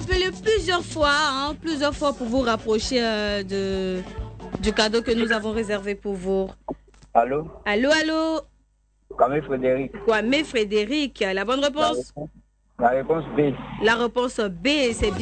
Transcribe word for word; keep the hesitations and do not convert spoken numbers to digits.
appelé plusieurs fois, hein, plusieurs fois pour vous rapprocher euh, de, du cadeau que nous avons réservé pour vous. Allô? Allô, allô? Kwame Frédéric. Kwame Frédéric, la bonne La réponse? réponse, la réponse B. La réponse B, c'est bien.